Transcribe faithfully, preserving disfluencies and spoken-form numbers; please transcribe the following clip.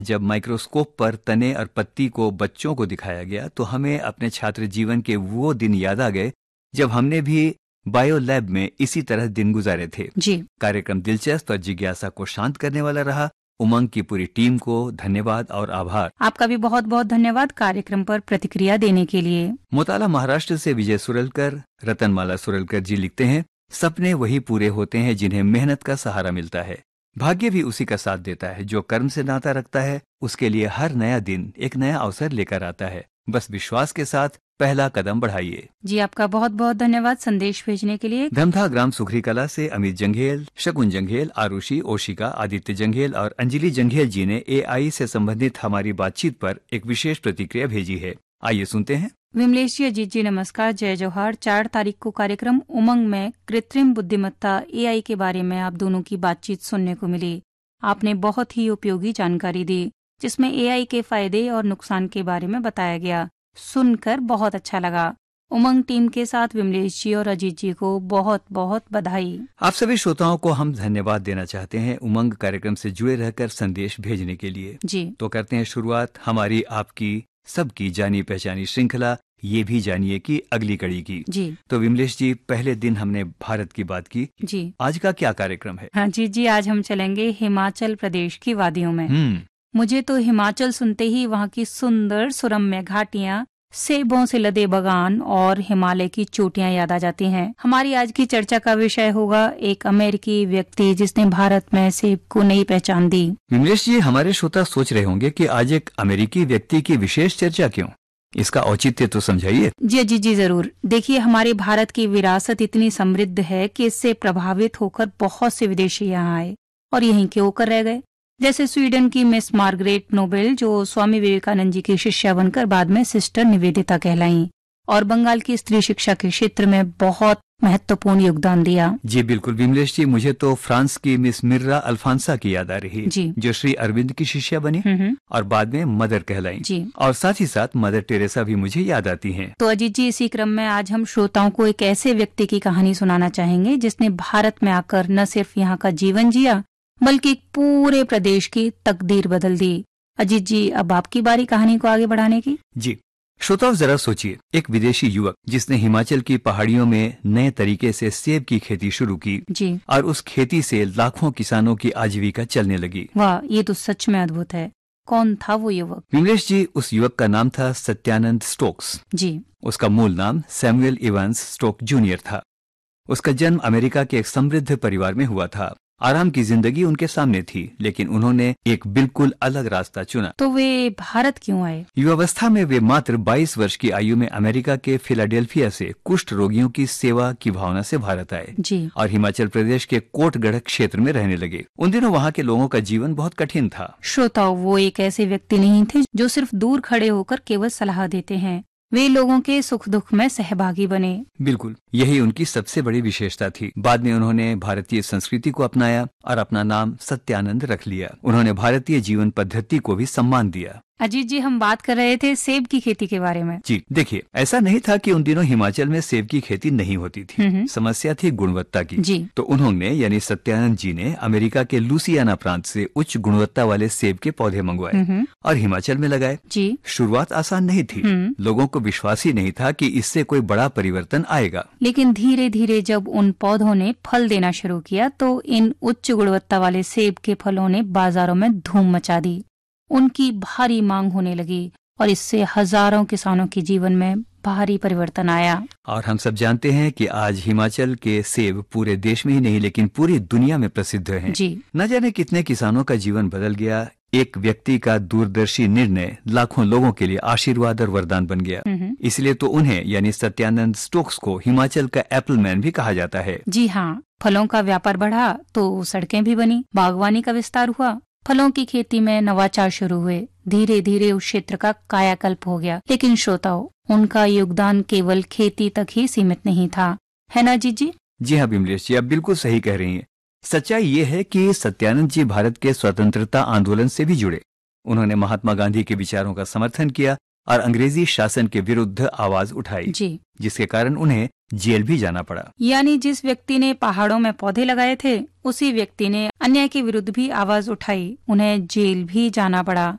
जब माइक्रोस्कोप पर तने और पत्ती को बच्चों को दिखाया गया तो हमें अपने छात्र जीवन के वो दिन याद आ गए जब हमने भी बायो लैब में इसी तरह दिन गुजारे थे। जी। कार्यक्रम दिलचस्प और जिज्ञासा को शांत करने वाला रहा। उमंग की पूरी टीम को धन्यवाद और आभार। आपका भी बहुत बहुत धन्यवाद कार्यक्रम पर प्रतिक्रिया देने के लिए। मोताला महाराष्ट्र से विजय सुरलकर, रतनमाला सुरलकर जी लिखते हैं, सपने वही पूरे होते हैं जिन्हें मेहनत का सहारा मिलता है। भाग्य भी उसी का साथ देता है। जो कर्म से नाता रखता है उसके लिए हर नया दिन एक नया अवसर लेकर आता है। बस विश्वास के साथ पहला कदम बढ़ाइए। जी, आपका बहुत बहुत धन्यवाद संदेश भेजने के लिए। धमधा ग्राम सुखरी कला से अमित जंघेल, शकुन जंघेल, आरुषि, ओशिका, आदित्य जंघेल और अंजलि जंघेल जी ने एआई से संबंधित हमारी बातचीत पर एक विशेष प्रतिक्रिया भेजी है। आइए सुनते हैं। विमलेश जी, अजीत जी नमस्कार, जय जोहार। चार तारीख को कार्यक्रम उमंग में कृत्रिम बुद्धिमत्ता एआई के बारे में आप दोनों की बातचीत सुनने को मिली। आपने बहुत ही उपयोगी जानकारी दी जिसमें एआई के फायदे और नुकसान के बारे में बताया गया। सुनकर बहुत अच्छा लगा। उमंग टीम के साथ विमलेश जी और अजीत जी को बहुत बहुत बधाई। आप सभी श्रोताओं को हम धन्यवाद देना चाहते हैं उमंग कार्यक्रम से जुड़े रहकर संदेश भेजने के लिए। जी, तो करते हैं शुरुआत हमारी, आपकी, सबकी जानी पहचानी श्रृंखला ये भी जानिए कि अगली कड़ी की। जी। तो विमलेश जी, पहले दिन हमने भारत की बात की। जी। आज का क्या कार्यक्रम है? हाँ जी जी, आज हम चलेंगे हिमाचल प्रदेश की वादियों में। हम्म मुझे तो हिमाचल सुनते ही वहाँ की सुंदर सुरम्य घाटियाँ, सेबों से लदे बगान और हिमालय की चोटियाँ याद आ जाती हैं। हमारी आज की चर्चा का विषय होगा एक अमेरिकी व्यक्ति जिसने भारत में सेब को नई पहचान दी। विमलेश जी, हमारे श्रोता सोच रहे होंगे कि आज एक अमेरिकी व्यक्ति की विशेष चर्चा क्यों? इसका औचित्य तो समझाइए। जी जी जी जरूर। देखिए, हमारे भारत की विरासत इतनी समृद्ध है कि इससे प्रभावित होकर बहुत से विदेशी यहाँ आए और यहीं के होकर रह गए। जैसे स्वीडन की मिस मार्गरेट नोबेल जो स्वामी विवेकानंद जी की शिष्या बनकर बाद में सिस्टर निवेदिता कहलाईं और बंगाल की स्त्री शिक्षा के क्षेत्र में बहुत महत्वपूर्ण योगदान दिया। जी बिल्कुल विमलेश जी, मुझे तो फ्रांस की मिस मिर्रा अल्फांसा की याद आ रही जी। जो श्री अरविंद की शिष्या बनी और बाद में मदर कहलाई। जी। और साथ ही साथ मदर टेरेसा भी मुझे याद आती हैं। तो अजीत जी, इसी क्रम में आज हम श्रोताओं को एक ऐसे व्यक्ति की कहानी सुनाना चाहेंगे जिसने भारत में आकर न सिर्फ यहाँ का जीवन जिया बल्कि पूरे प्रदेश की तकदीर बदल दी। अजीत जी, अब आपकी बारी कहानी को आगे बढ़ाने की। जी श्रोताओं, जरा सोचिए, एक विदेशी युवक जिसने हिमाचल की पहाड़ियों में नए तरीके से सेब की खेती शुरू की जी। और उस खेती से लाखों किसानों की आजीविका चलने लगी। वाह, ये तो सच में अद्भुत है। कौन था वो युवक? विमलेश जी, उस युवक का नाम था सत्यानंद स्टोक्स। जी। उसका मूल नाम सैमुअल इवांस स्टोक जूनियर था। उसका जन्म अमेरिका के एक समृद्ध परिवार में हुआ था। आराम की जिंदगी उनके सामने थी, लेकिन उन्होंने एक बिल्कुल अलग रास्ता चुना। तो वे भारत क्यों आए? युवावस्था में वे मात्र बाईस वर्ष की आयु में अमेरिका के फिलाडेल्फिया से कुष्ठ रोगियों की सेवा की भावना से भारत आए जी। और हिमाचल प्रदेश के कोटगढ़ क्षेत्र में रहने लगे। उन दिनों वहाँ के लोगों का जीवन बहुत कठिन था। श्रोताओं, वो एक ऐसे व्यक्ति नहीं थे जो सिर्फ दूर खड़े होकर केवल सलाह देते हैं। वे लोगों के सुख दुख में सहभागी बने। बिल्कुल, यही उनकी सबसे बड़ी विशेषता थी। बाद में उन्होंने भारतीय संस्कृति को अपनाया और अपना नाम सत्यानंद रख लिया। उन्होंने भारतीय जीवन पद्धति को भी सम्मान दिया। अजीत जी, हम बात कर रहे थे सेब की खेती के बारे में। जी देखिए, ऐसा नहीं था कि उन दिनों हिमाचल में सेब की खेती नहीं होती थी। समस्या थी गुणवत्ता की। जी। तो उन्होंने यानी सत्यानंद जी ने अमेरिका के लुसियाना प्रांत से उच्च गुणवत्ता वाले सेब के पौधे मंगवाए और हिमाचल में लगाए। जी। शुरुआत आसान नहीं थी। लोगों को विश्वास ही नहीं था कि इससे कोई बड़ा परिवर्तन आएगा। लेकिन धीरे धीरे जब उन पौधों ने फल देना शुरू किया तो इन उच्च गुणवत्ता वाले सेब के फलों ने बाजारों में धूम मचा दी। उनकी भारी मांग होने लगी और इससे हजारों किसानों के जीवन में भारी परिवर्तन आया। और हम सब जानते हैं कि आज हिमाचल के सेब पूरे देश में ही नहीं लेकिन पूरी दुनिया में प्रसिद्ध हैं। जी। न जाने कितने किसानों का जीवन बदल गया। एक व्यक्ति का दूरदर्शी निर्णय लाखों लोगों के लिए आशीर्वाद और वरदान बन गया। इसलिए तो उन्हें यानी सत्यानंद स्टोक्स को हिमाचल का एप्पल मैन भी कहा जाता है। जी हाँ, फलों का व्यापार बढ़ा तो सड़कें भी बनी, बागवानी का विस्तार हुआ, फलों की खेती में नवाचार शुरू हुए। धीरे धीरे उस क्षेत्र का कायाकल्प हो गया। लेकिन श्रोताओं, उनका योगदान केवल खेती तक ही सीमित नहीं था, है ना जी जी? जी हाँ विमलेश जी, आप बिल्कुल सही कह रही हैं। सच्चाई ये है कि सत्यानंद जी भारत के स्वतंत्रता आंदोलन से भी जुड़े। उन्होंने महात्मा गांधी के विचारों का समर्थन किया और अंग्रेजी शासन के विरुद्ध आवाज उठाई, जी। जिसके कारण उन्हें जेल भी जाना पड़ा। यानी जिस व्यक्ति ने पहाड़ों में पौधे लगाए थे उसी व्यक्ति ने अन्याय के विरुद्ध भी आवाज उठाई, उन्हें जेल भी जाना पड़ा।